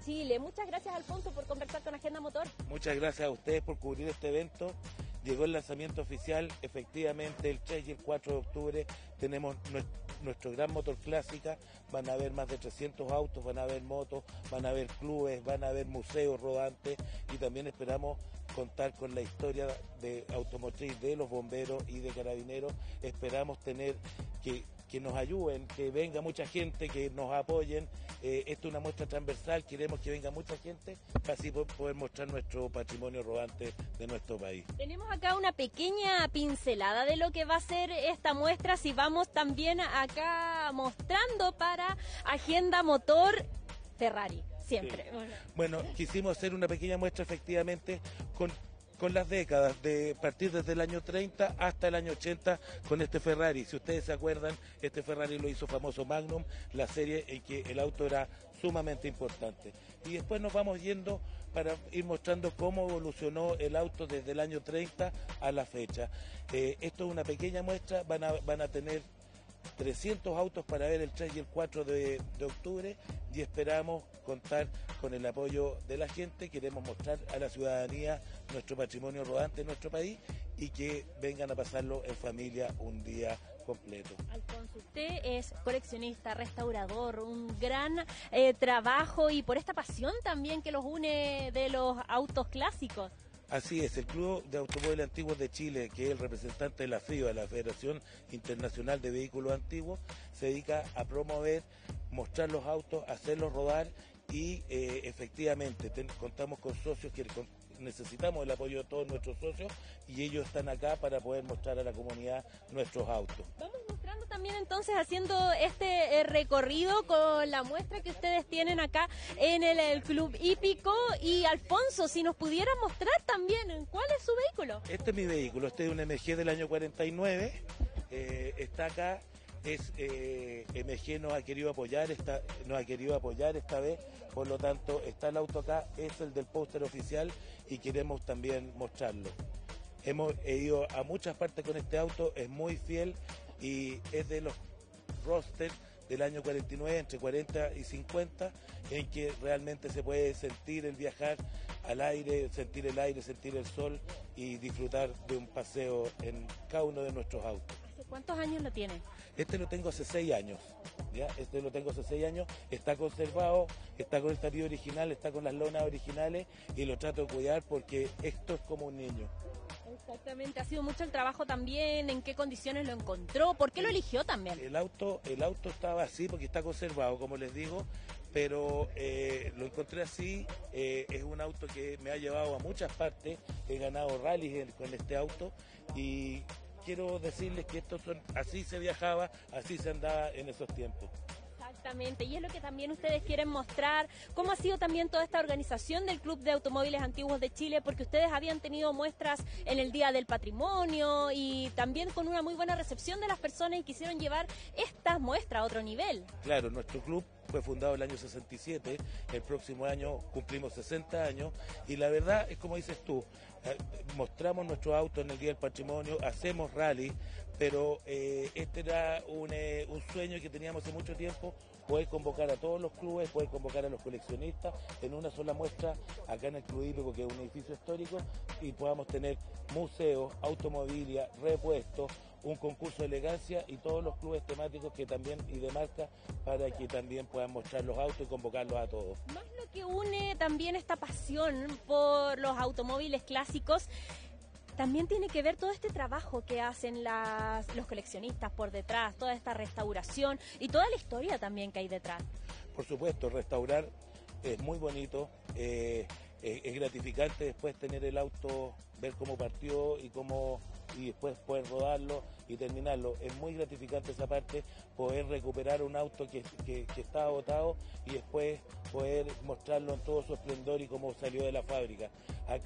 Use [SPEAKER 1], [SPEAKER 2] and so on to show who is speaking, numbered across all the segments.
[SPEAKER 1] Chile. Muchas gracias, Alfonso, por conversar con Agenda Motor.
[SPEAKER 2] Muchas gracias a ustedes por cubrir este evento. Llegó el lanzamiento oficial, efectivamente, el 3 y el 4 de octubre tenemos nuestro gran motor clásica. Van a haber más de 300 autos, van a haber motos, van a haber clubes, van a haber museos rodantes y también esperamos contar con la historia de automotriz de los bomberos y de carabineros. Esperamos tener que nos ayuden, que venga mucha gente, que nos apoyen. Esto es una muestra transversal, queremos que venga mucha gente para así poder mostrar nuestro patrimonio rodante de nuestro país.
[SPEAKER 1] Tenemos acá una pequeña pincelada de lo que va a ser esta muestra, si vamos también acá mostrando para Agenda Motor Ferrari, siempre.
[SPEAKER 2] Sí. Bueno, quisimos hacer una pequeña muestra efectivamente con las décadas, de partir desde el año 30 hasta el año 80 con este Ferrari. Si ustedes se acuerdan, este Ferrari lo hizo famoso Magnum, la serie en que el auto era sumamente importante. Y después nos vamos yendo para ir mostrando cómo evolucionó el auto desde el año 30 a la fecha. Esto es una pequeña muestra, van a tener 300 autos para ver el 3 y el 4 de octubre y esperamos contar con el apoyo de la gente. Queremos mostrar a la ciudadanía nuestro patrimonio rodante en nuestro país y que vengan a pasarlo en familia un día completo.
[SPEAKER 1] Alfonso, usted es coleccionista, restaurador, un gran trabajo y por esta pasión también que los une de los autos clásicos.
[SPEAKER 2] Así es, el Club de Automóviles Antiguos de Chile, que es el representante de la FIVA, la Federación Internacional de Vehículos Antiguos, se dedica a promover, mostrar los autos, hacerlos rodar y efectivamente contamos con socios que necesitamos el apoyo de todos nuestros socios y ellos están acá para poder mostrar a la comunidad nuestros autos.
[SPEAKER 1] Vamos mostrando también entonces, haciendo este recorrido con la muestra que ustedes tienen acá en el Club Hípico. Y Alfonso, si nos pudiera mostrar también cuál es su vehículo.
[SPEAKER 2] Este es mi vehículo, este es un MG del año 49, está acá. MG nos ha querido apoyar esta vez, por lo tanto está el auto acá, es el del póster oficial y queremos también mostrarlo. Hemos ido a muchas partes con este auto, es muy fiel y es de los roster del año 49, entre 40 y 50, en que realmente se puede sentir el viajar al aire, sentir el sol y disfrutar de un paseo en cada uno de nuestros autos.
[SPEAKER 1] ¿Cuántos años lo tiene?
[SPEAKER 2] Este lo tengo hace 6 años, ¿ya? Está conservado, está con el tapiz original, está con las lonas originales y lo trato de cuidar porque esto es como un niño.
[SPEAKER 1] Exactamente, ha sido mucho el trabajo también, en qué condiciones lo encontró, por qué lo eligió también.
[SPEAKER 2] El auto estaba así porque está conservado, como les digo, pero lo encontré así. Es un auto que me ha llevado a muchas partes, he ganado rallies con este auto y quiero decirles que así se viajaba, así se andaba en esos tiempos.
[SPEAKER 1] Exactamente, y es lo que también ustedes quieren mostrar, cómo ha sido también toda esta organización del Club de Automóviles Antiguos de Chile, porque ustedes habían tenido muestras en el Día del Patrimonio y también con una muy buena recepción de las personas y quisieron llevar estas muestras a otro nivel.
[SPEAKER 2] Claro, nuestro club fue fundado el año 67, el próximo año cumplimos 60 años y la verdad es como dices tú, mostramos nuestro auto en el Día del Patrimonio, hacemos rally, pero este era un sueño que teníamos hace mucho tiempo, poder convocar a todos los clubes, poder convocar a los coleccionistas en una sola muestra acá en el Club Hípico, que es un edificio histórico, y podamos tener museos, automovilia, repuestos, un concurso de elegancia y todos los clubes temáticos que también y de marca para que también puedan mostrar los autos y convocarlos a todos.
[SPEAKER 1] Más lo que une también esta pasión por los automóviles clásicos, también tiene que ver todo este trabajo que hacen los coleccionistas por detrás, toda esta restauración y toda la historia también que hay detrás.
[SPEAKER 2] Por supuesto, restaurar es muy bonito, es gratificante después tener el auto, ver cómo partió y después poder rodarlo y terminarlo. Es muy gratificante esa parte, poder recuperar un auto que está agotado y después poder mostrarlo en todo su esplendor y cómo salió de la fábrica. Acá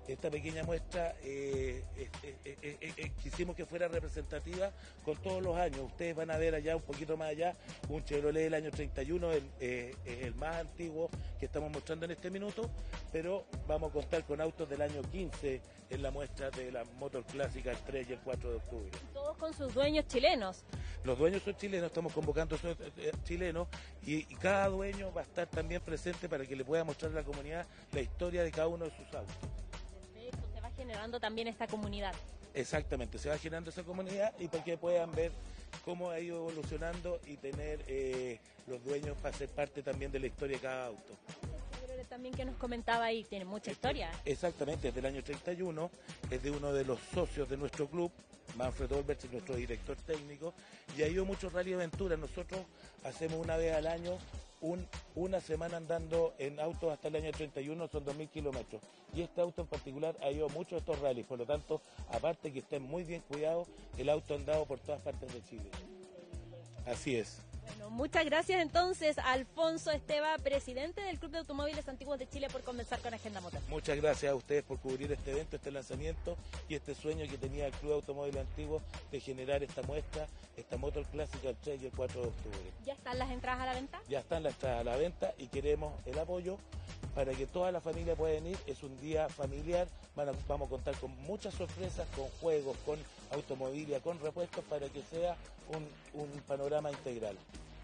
[SPEAKER 2] Esta pequeña muestra quisimos que fuera representativa con todos los años. Ustedes van a ver allá, un poquito más allá, un Chevrolet del año 31, el más antiguo que estamos mostrando en este minuto, pero vamos a contar con autos del año 15 en la muestra de la Motor Clásica el 3 y el 4 de octubre.
[SPEAKER 1] Todos con sus dueños chilenos.
[SPEAKER 2] Los dueños son chilenos, estamos convocando a chilenos y cada dueño va a estar también presente para que le pueda mostrar a la comunidad la historia de cada uno de sus autos.
[SPEAKER 1] Perfecto, se va generando también esta comunidad.
[SPEAKER 2] Exactamente, se va generando esa comunidad y para que puedan ver cómo ha ido evolucionando y tener los dueños para ser parte también de la historia de cada auto.
[SPEAKER 1] También que nos comentaba ahí, tiene mucha historia.
[SPEAKER 2] Exactamente, es del año 31, es de uno de los socios de nuestro club, Manfred Olberts, nuestro director técnico, y ha ido mucho rally aventura. Nosotros hacemos una vez al año una semana andando en autos hasta el año 31, son 2.000 kilómetros. Y este auto en particular ha ido mucho a estos rallies, por lo tanto, aparte que estén muy bien cuidados, el auto ha andado por todas partes de Chile. Así es.
[SPEAKER 1] Bueno, muchas gracias entonces a Alfonso Esteva, presidente del Club de Automóviles Antiguos de Chile, por conversar con Agenda Motor.
[SPEAKER 2] Muchas gracias a ustedes por cubrir este evento, este lanzamiento y este sueño que tenía el Club de Automóviles Antiguos de generar esta muestra, esta Motor Clásica el 3 y el 4 de octubre.
[SPEAKER 1] ¿Ya están las entradas a la venta?
[SPEAKER 2] Ya están las entradas a la venta y queremos el apoyo para que toda la familia pueda ir. Es un día familiar, vamos a contar con muchas sorpresas, con juegos, con automovilia, con repuestos, para que sea un panorama integral.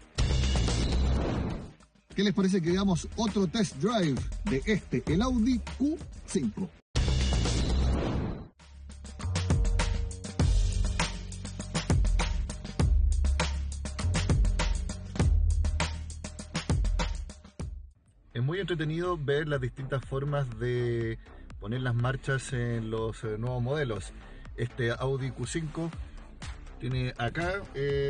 [SPEAKER 3] ¿Qué les parece que hagamos otro test drive de el Audi Q5?
[SPEAKER 4] Es muy entretenido ver las distintas formas de poner las marchas en los nuevos modelos. Este Audi Q5 tiene acá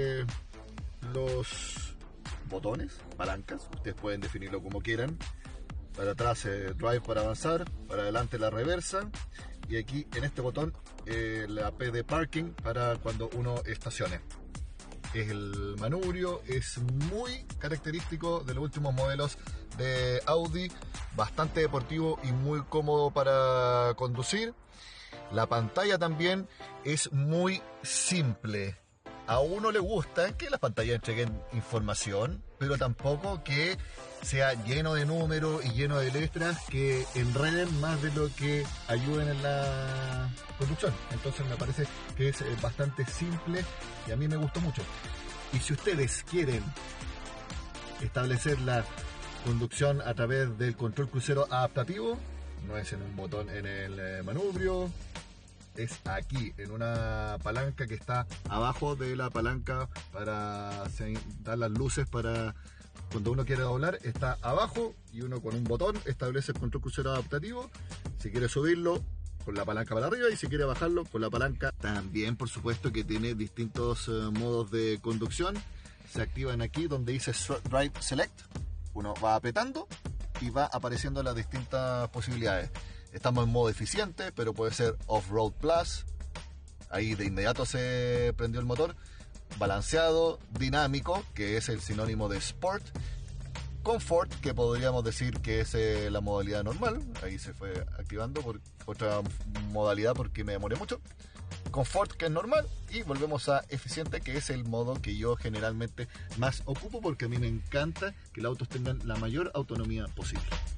[SPEAKER 4] los botones, palancas, ustedes pueden definirlo como quieran. Para atrás drive para avanzar, para adelante la reversa, y aquí en este botón la P de parking para cuando uno estacione. El manubrio es muy característico de los últimos modelos de Audi, bastante deportivo y muy cómodo para conducir. La pantalla también es muy simple. A uno le gusta que las pantallas entreguen información, pero tampoco que sea lleno de números y lleno de letras que enreden más de lo que ayuden en la conducción. Entonces me parece que es bastante simple y a mí me gustó mucho. Y si ustedes quieren establecer la conducción a través del control crucero adaptativo, no es en un botón en el manubrio, es aquí en una palanca que está abajo de la palanca para dar las luces para cuando uno quiere doblar, está abajo, y uno con un botón establece el control crucero adaptativo. Si quiere subirlo, con la palanca para arriba, y si quiere bajarlo, con la palanca. También, por supuesto, que tiene distintos modos de conducción. Se activan aquí donde dice Drive Select. Uno va apretando y va apareciendo las distintas posibilidades. Estamos en modo eficiente, pero puede ser Off-Road Plus. Ahí de inmediato se prendió el motor. Balanceado, dinámico, que es el sinónimo de Sport. Comfort, que podríamos decir que es la modalidad normal. Ahí se fue activando por otra modalidad porque me demoré mucho. Comfort, que es normal, y volvemos a eficiente, que es el modo que yo generalmente más ocupo porque a mí me encanta que los autos tengan la mayor autonomía posible.